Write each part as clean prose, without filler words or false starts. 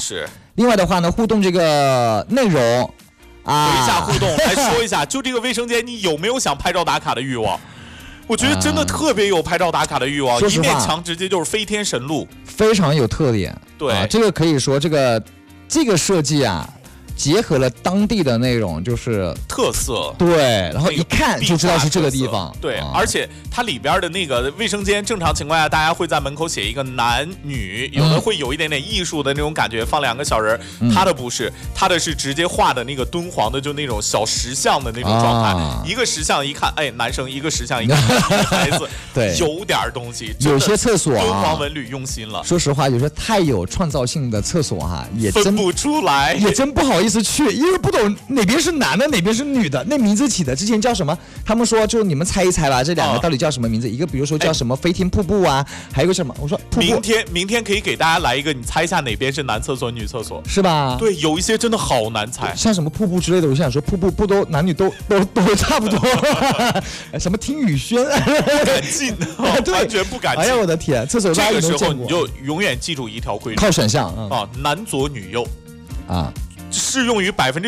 是。 另外的话呢，互动这个内容啊， 回一下互动，来说一下，就这个卫生间，你有没有想拍照打卡的欲望？我觉得真的特别有拍照打卡的欲望，一面墙直接就是飞天神路， 非常有特点。 对， 这个可以说这个设计啊。结合了当地的那种就是特色， 对，然后一看就知道是这个地方， 对，而且它里边的那个卫生间，正常情况下大家会在门口写一个男女，有的会有一点点艺术的那种感觉，放2个小人，它的不是，它的是直接画的那个敦煌的就那种小石像的那种状态，一个石像一看，哎，男生，一个石像一看孩子， 对， 有点东西， 有些厕所敦煌文旅用心了。 说实话，有些太有创造性的厕所哈，也分不出来， 也真不好意思去，因为不懂哪边是男的，哪边是女的，那名字起的之前叫什么？他们说就你们猜一猜吧，这2个到底叫什么名字？一个比如说叫什么飞天瀑布啊，还有一个什么？我说瀑布。 明天可以给大家来一个，你猜一下哪边是男厕所、女厕所， 是吧？ 对，有一些真的好难猜， 像什么瀑布之类的，我想说瀑布不都男女都差不多，什么听雨轩， 不敢进，完全不敢进。 哎呀，我的天，厕所这个时候你就永远记住一条规律， 靠选项啊，男左女右啊。 适用于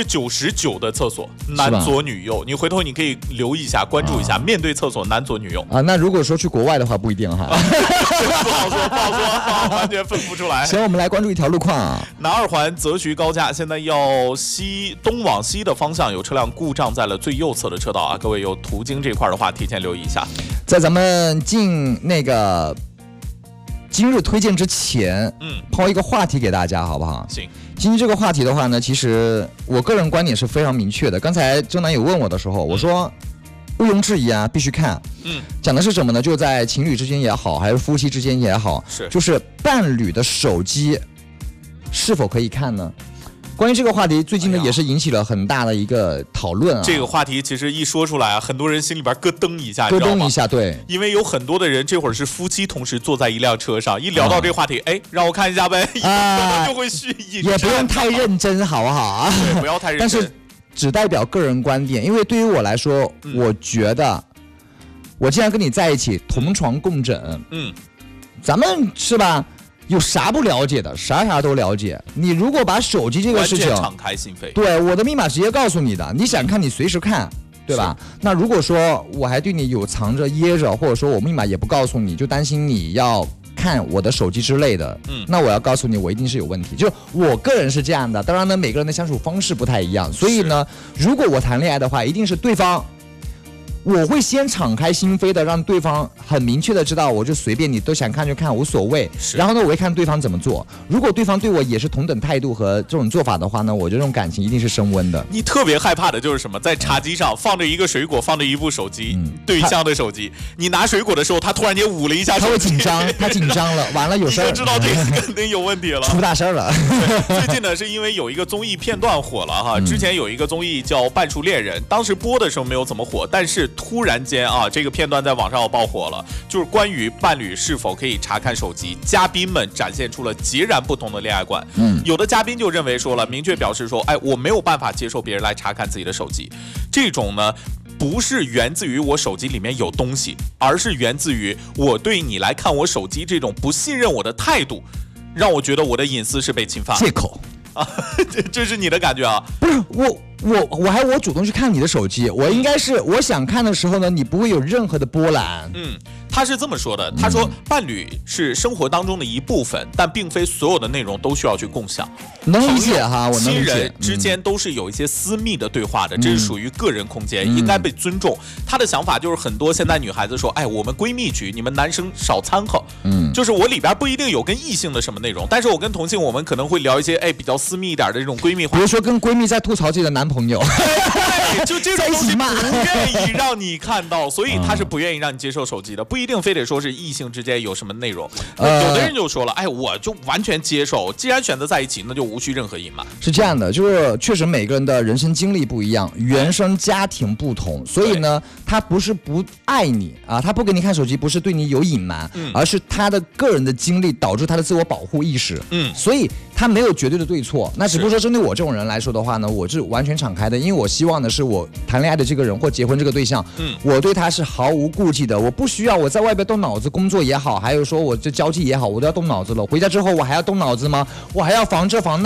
99%的厕所，男左女右。你回头你可以留意一下，关注一下，面对厕所男左女右啊。那如果说去国外的话，不一定哈， 不好说，完全分不出来。 行，我们来关注一条路况啊。 南2环泽徐高架现在要东往西的方向有车辆故障在了最右侧的车道啊，各位有途经这块的话，提前留意一下。 在咱们进那个今日推荐之前，抛一个话题给大家，好不好？ 行。 今天这个话题的话呢，其实我个人观点是非常明确的。刚才周南有问我的时候，我说毋庸置疑啊，必须看。讲的是什么呢？就在情侣之间也好，还是夫妻之间也好，就是伴侣的手机是否可以看呢？关于这个话题，最近呢也是引起了很大的一个讨论啊。 这个话题其实一说出来啊，很多人心里边咯噔一下， 咯噔一下，对。 因为有很多的人这会儿是夫妻同时坐在一辆车上，一聊到这个话题，哎，让我看一下呗，就会也不用太认真，好不好啊？ 对，不要太认真。 但是只代表个人观点，因为对于我来说，我觉得我既然跟你在一起，同床共枕，咱们是吧？有啥不了解的，啥都了解。你如果把手机这个事情敞开心扉， 对，我的密码直接告诉你的，你想看你随时看，对吧？那如果说我还对你有藏着掖着，或者说我密码也不告诉你，就担心你要看我的手机之类的，那我要告诉你，我一定是有问题。就我个人是这样的，当然呢，每个人的相处方式不太一样，所以呢，如果我谈恋爱的话，一定是对方。我会先敞开心扉的，让对方很明确的知道，我就随便你都想看就看，无所谓。然后呢，我会看对方怎么做。如果对方对我也是同等态度和这种做法的话呢，我觉得这种感情一定是升温的。 你特别害怕的就是什么？在茶几上放着一个水果，放着一部手机，对象的手机。你拿水果的时候，他突然间捂了一下手机， 他会紧张，他紧张了，完了有事儿， 你就知道这个肯定有问题了， 出大事了。 最近呢，是因为有一个综艺片段火了哈。之前有一个综艺叫《半熟恋人》，当时播的时候没有怎么火，但是突然间这个片段在网上要爆火了，就是关于伴侣是否可以查看手机，嘉宾们展现出了截然不同的恋爱观。有的嘉宾就认为说了，明确表示说，哎，我没有办法接受别人来查看自己的手机。这种呢，不是源自于我手机里面有东西，而是源自于我对你来看我手机这种不信任我的态度，让我觉得我的隐私是被侵犯。 借口啊，这是你的感觉啊？ 不是我主动去看你的手机，我应该是我想看的时候呢，你不会有任何的波澜。 他是这么说的，他说伴侣是生活当中的一部分，但并非所有的内容都需要去共享。 能理解哈，我能理解。 亲人之间都是有一些私密的对话的，这是属于个人空间，应该被尊重。他的想法就是很多现在女孩子说，哎，我们闺蜜局，你们男生少掺和。就是我里边不一定有跟异性的什么内容，但是我跟同性我们可能会聊一些比较私密一点的这种闺蜜话， 比如说跟闺蜜在吐槽自己的男朋友。 就这种东西不愿意让你看到，所以他是不愿意让你接受手机的，不一定非得说是异性之间有什么内容。有的人就说了，哎，我就完全接受，既然选择在一起，那就无需任何隐瞒。 是这样的，就是确实每个人的人生经历不一样，原生家庭不同，所以呢，他不是不爱你啊，他不给你看手机，不是对你有隐瞒，而是他的个人的经历导致他的自我保护意识。所以他没有绝对的对错。那只不过说针对我这种人来说的话呢，我是完全敞开的，因为我希望的是我谈恋爱的这个人或结婚这个对象，我对他是毫无顾忌的，我不需要我在外边动脑子，工作也好，还有说我这交际也好，我都要动脑子了。回家之后我还要动脑子吗？我还要防这防那。